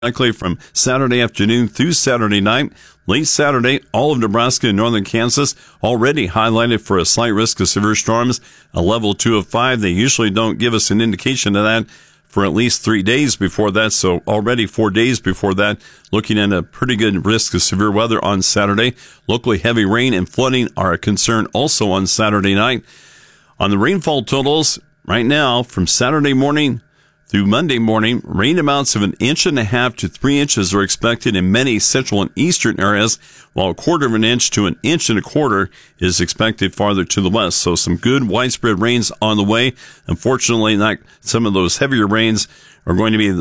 Likely from Saturday afternoon through Saturday night. Late Saturday, all of Nebraska and northern Kansas already highlighted for a slight risk of severe storms, a level 2 of 5. They usually don't give us an indication of that for at least 3 days before that. So already 4 days before that, looking at a pretty good risk of severe weather on Saturday. Locally heavy rain and flooding are a concern also on Saturday night. On the rainfall totals, right now from Saturday morning through Monday morning, rain amounts of 1.5 to 3 inches are expected in many central and eastern areas, while 1/4 inch to 1.25 inches is expected farther to the west. So some good widespread rains on the way. Unfortunately, not some of those heavier rains are going to be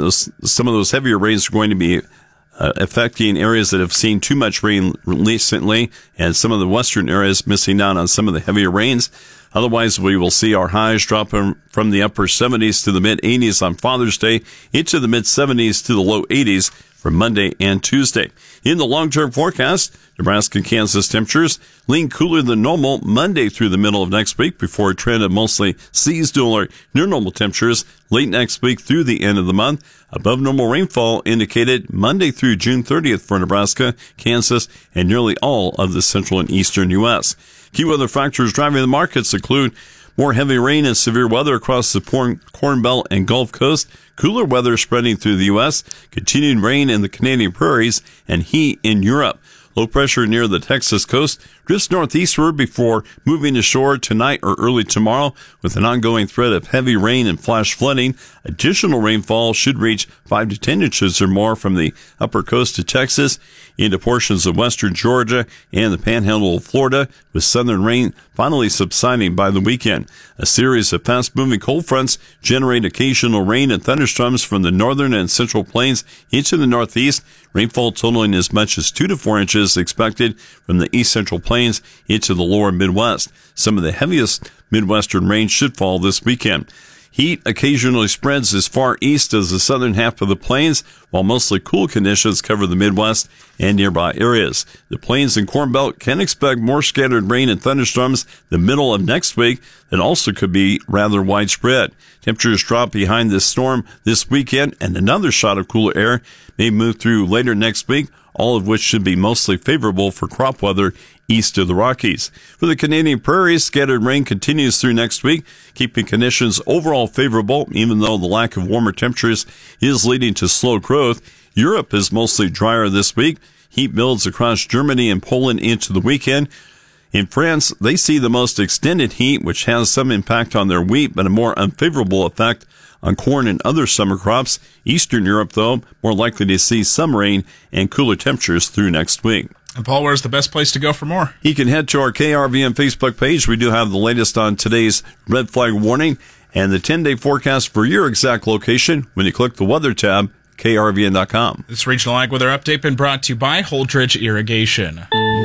affecting areas that have seen too much rain recently, and some of the western areas missing out on some of the heavier rains. Otherwise, we will see our highs dropping from the upper 70s to the mid-80s on Father's Day, into the mid-70s to the low 80s for Monday and Tuesday. In the long-term forecast, Nebraska and Kansas temperatures lean cooler than normal Monday through the middle of next week before a trend of mostly seasonal or near normal temperatures late next week through the end of the month. Above normal rainfall indicated Monday through June 30th for Nebraska, Kansas, and nearly all of the central and eastern U.S. Key weather factors driving the markets include more heavy rain and severe weather across the Corn Belt and Gulf Coast, cooler weather spreading through the U.S., continued rain in the Canadian prairies, and heat in Europe. Low pressure near the Texas coast drifts northeastward before moving ashore tonight or early tomorrow with an ongoing threat of heavy rain and flash flooding. Additional rainfall should reach 5 to 10 inches or more from the upper coast of Texas into portions of western Georgia and the panhandle of Florida, with southern rain finally subsiding by the weekend. A series of fast-moving cold fronts generate occasional rain and thunderstorms from the northern and central plains into the northeast. Rainfall totaling as much as 2 to 4 inches expected from the east central plains into the lower Midwest. Some of the heaviest Midwestern rain should fall this weekend. Heat occasionally spreads as far east as the southern half of the plains, while mostly cool conditions cover the Midwest and nearby areas. The plains and Corn Belt can expect more scattered rain and thunderstorms the middle of next week that also could be rather widespread. Temperatures drop behind this storm this weekend, and another shot of cooler air may move through later next week, all of which should be mostly favorable for crop weather east of the Rockies. For the Canadian prairies, scattered rain continues through next week, keeping conditions overall favorable, even though the lack of warmer temperatures is leading to slow growth. Europe is mostly drier this week. Heat builds across Germany and Poland into the weekend. In France, they see the most extended heat, which has some impact on their wheat, but a more unfavorable effect on corn and other summer crops. Eastern Europe, though, more likely to see some rain and cooler temperatures through next week. And Paul, where's the best place to go for more? You can head to our KRVN Facebook page. We do have the latest on today's red flag warning and the 10-day forecast for your exact location when you click the weather tab, krvn.com. This Regional Ag Weather Update been brought to you by Holdridge Irrigation.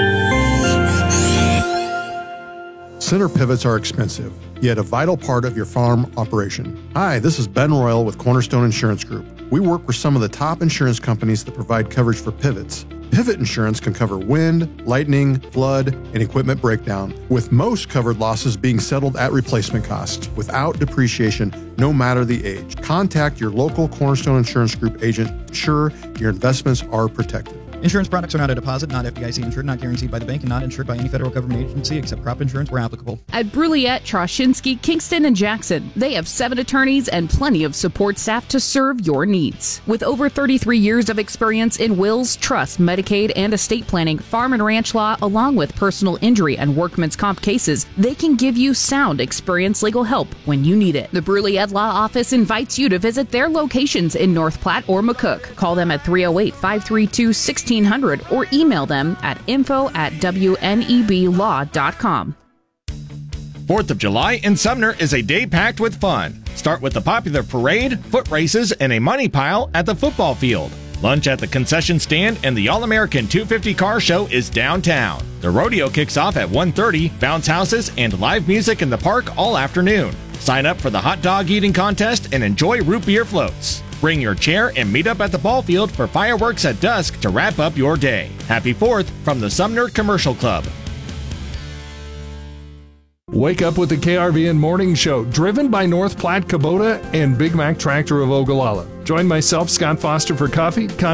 Center pivots are expensive, yet a vital part of your farm operation. Hi, this is Ben Royal with Cornerstone Insurance Group. We work with some of the top insurance companies that provide coverage for pivots. Pivot insurance can cover wind, lightning, flood, and equipment breakdown, with most covered losses being settled at replacement cost, without depreciation, no matter the age. Contact your local Cornerstone Insurance Group agent. Ensure your investments are protected. Insurance products are not a deposit, not FDIC insured, not guaranteed by the bank, and not insured by any federal government agency except crop insurance where applicable. At Brulliette, Troshinsky, Kingston, and Jackson, they have 7 attorneys and plenty of support staff to serve your needs. With over 33 years of experience in wills, trust, Medicaid, and estate planning, farm and ranch law, along with personal injury and workman's comp cases, they can give you sound, experienced legal help when you need it. The Brulliette Law Office invites you to visit their locations in North Platte or McCook. Call them at 308-532-1600 or email them at info@wneblaw.com. 4th of July in Sumner is a day packed with fun. Start with the popular parade, foot races, and a money pile at the football field. Lunch at the concession stand and the All-American 250 car show is downtown. The rodeo kicks off at 1:30, bounce houses, and live music in the park all afternoon. Sign up for the hot dog eating contest and enjoy root beer floats. Bring your chair and meet up at the ball field for fireworks at dusk to wrap up your day. Happy 4th from the Sumner Commercial Club. Wake up with the KRVN Morning Show, driven by North Platte Kubota and Big Mac Tractor of Ogallala. Join myself, Scott Foster, for coffee,